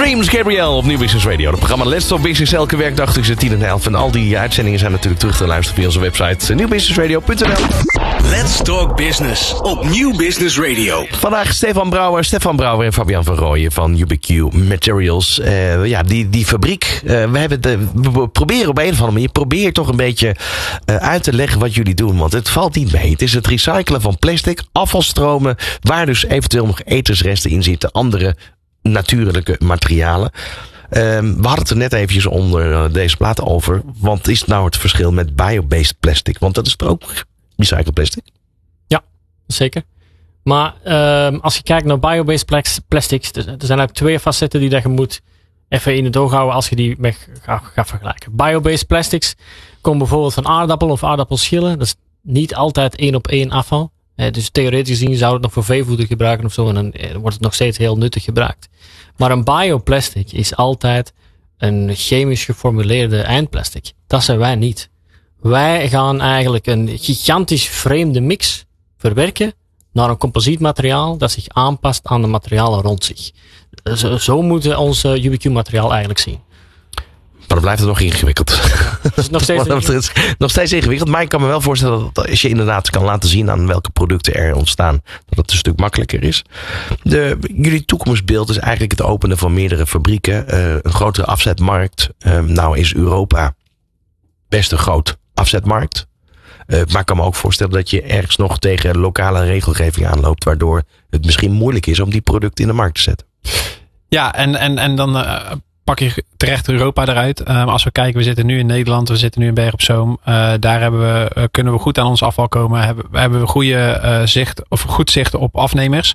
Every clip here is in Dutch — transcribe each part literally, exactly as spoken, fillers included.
Dreams, Gabrielle op Nieuw Business Radio. Het programma Let's Talk Business elke werkdag tussen tien en elf. En al die uitzendingen zijn natuurlijk terug te luisteren via onze website nieuw business radio punt n l. Let's Talk Business op Nieuw Business Radio. Vandaag Stefan Brouwer, Stefan Brouwer en Fabian van Rooyen van U B Q Materials. Uh, ja, die, die fabriek. Uh, we, hebben de, we proberen op een of andere manier probeer toch een beetje uh, uit te leggen wat jullie doen. Want het valt niet mee. Het is het recyclen van plastic, afvalstromen, waar dus eventueel nog etensresten in zitten, andere natuurlijke materialen. Um, we hadden het er net eventjes onder uh, deze plaat over. Wat is nou het verschil met biobased plastic? Want dat is er ook recycled plastic. Ja, zeker. Maar um, als je kijkt naar biobased plastics, er zijn eigenlijk twee facetten die dat je moet even in het oog houden als je die met gaat, gaat vergelijken. Biobased plastics komen bijvoorbeeld van aardappel of aardappelschillen. Dat is niet altijd één op één afval. Eh, dus theoretisch gezien zou het nog voor veevoeder gebruiken of zo. En dan eh, wordt het nog steeds heel nuttig gebruikt. Maar een bioplastic is altijd een chemisch geformuleerde eindplastic. Dat zijn wij niet. Wij gaan eigenlijk een gigantisch vreemde mix verwerken naar een composietmateriaal dat zich aanpast aan de materialen rond zich. Zo, zo moeten we ons uh, U B Q-materiaal eigenlijk zien. Maar dan blijft het nog ingewikkeld. Het is nog steeds, het is nog steeds ingewikkeld. Maar ik kan me wel voorstellen dat als je inderdaad kan laten zien aan welke producten er ontstaan, dat het een stuk makkelijker is. De, jullie toekomstbeeld is eigenlijk het openen van meerdere fabrieken. Uh, een grotere afzetmarkt. Uh, nou is Europa best een groot afzetmarkt. Uh, maar ik kan me ook voorstellen dat je ergens nog tegen lokale regelgeving aanloopt, waardoor het misschien moeilijk is om die producten in de markt te zetten. Ja, en, en, en dan uh, pak je terecht Europa eruit. Um, als we kijken, we zitten nu in Nederland, we zitten nu in Bergen op Zoom. Uh, daar hebben we, uh, kunnen we goed aan ons afval komen. Hebben, hebben we goede uh, zicht of goed zicht op afnemers.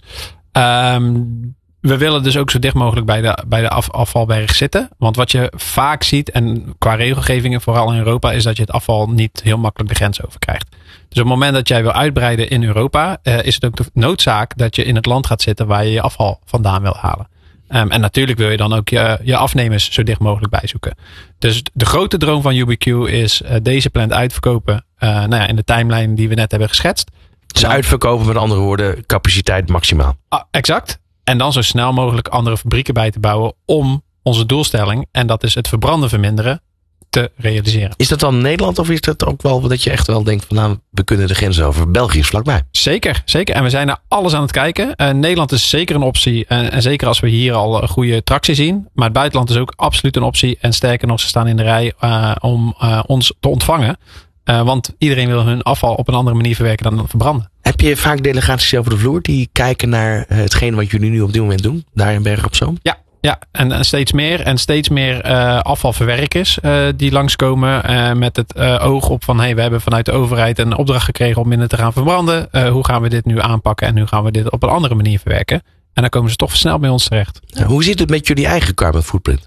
Um, we willen dus ook zo dicht mogelijk bij de, bij de af, afvalberg zitten. Want wat je vaak ziet, en qua regelgevingen vooral in Europa, is dat je het afval niet heel makkelijk de grens over krijgt. Dus op het moment dat jij wil uitbreiden in Europa, uh, is het ook de noodzaak dat je in het land gaat zitten waar je je afval vandaan wil halen. Um, en natuurlijk wil je dan ook je, je afnemers zo dicht mogelijk bijzoeken. Dus de grote droom van U B Q is uh, deze plant uitverkopen uh, nou ja, in de timeline die we net hebben geschetst. Dus uitverkopen, met andere woorden, capaciteit maximaal. Ah, exact. En dan zo snel mogelijk andere fabrieken bij te bouwen om onze doelstelling, en dat is het verbranden verminderen, te realiseren. Is dat dan Nederland of is dat ook wel dat je echt wel denkt van nou, we kunnen de grens over? België is vlakbij. Zeker, zeker. En we zijn naar alles aan het kijken. Uh, Nederland is zeker een optie. En, en zeker als we hier al een goede tractie zien. Maar het buitenland is ook absoluut een optie. En sterker nog, ze staan in de rij uh, om uh, ons te ontvangen. Uh, want iedereen wil hun afval op een andere manier verwerken dan verbranden. Heb je vaak delegaties over de vloer die kijken naar hetgeen wat jullie nu op dit moment doen? Daar in Bergen op Zoom? Ja. Ja, en, en steeds meer. En steeds meer uh, afvalverwerkers uh, die langskomen uh, met het uh, oog op van hey, we hebben vanuit de overheid een opdracht gekregen om minder te gaan verbranden. Uh, hoe gaan we dit nu aanpakken en hoe gaan we dit op een andere manier verwerken? En dan komen ze toch snel bij ons terecht. Ja, hoe zit het met jullie eigen carbon footprint?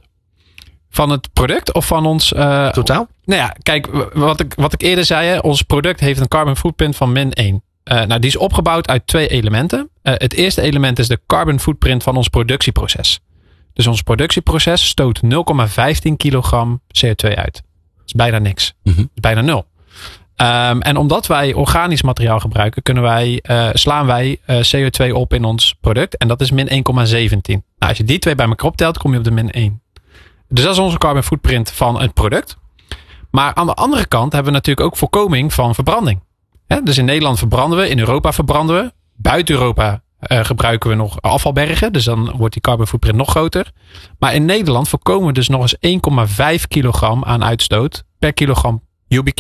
Van het product of van ons... Uh, Totaal? Nou ja, kijk, wat ik, wat ik eerder zei, hè, ons product heeft een carbon footprint van min één. Uh, nou, die is opgebouwd uit twee elementen. Uh, het eerste element is de carbon footprint van ons productieproces. Dus ons productieproces stoot nul komma vijftien kilogram C O twee uit. Dat is bijna niks. Mm-hmm. Bijna nul. Um, en omdat wij organisch materiaal gebruiken, kunnen wij, uh, slaan wij uh, C O twee op in ons product. En dat is min één komma zeventien. Nou, als je die twee bij elkaar optelt, kom je op de min één. Dus dat is onze carbon footprint van het product. Maar aan de andere kant hebben we natuurlijk ook voorkoming van verbranding. He, dus in Nederland verbranden we, in Europa verbranden we. Buiten Europa Uh, gebruiken we nog afvalbergen. Dus dan wordt die carbon footprint nog groter. Maar in Nederland voorkomen we dus nog eens één komma vijf kilogram aan uitstoot per kilogram U B Q.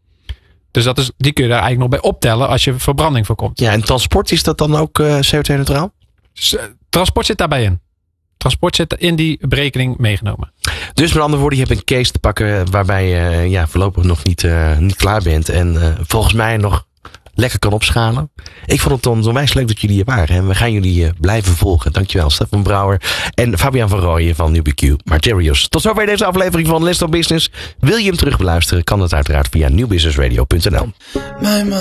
Dus dat is, die kun je daar eigenlijk nog bij optellen als je verbranding voorkomt. Ja, en transport, is dat dan ook uh, C O twee neutraal? S- transport zit daarbij in. Transport zit in die berekening meegenomen. Dus met andere woorden, je hebt een case te pakken waarbij je uh, ja, voorlopig nog niet, uh, niet klaar bent. En uh, volgens mij nog lekker kan opschalen. Ik vond het dan onwijs leuk dat jullie hier waren. En we gaan jullie uh, blijven volgen. Dankjewel, Stefan Brouwer en Fabian van Rooyen van U B Q Materials. Tot zover deze aflevering van Let's Talk Business. Wil je hem terug beluisteren? Kan dat uiteraard via nieuw business radio punt n l.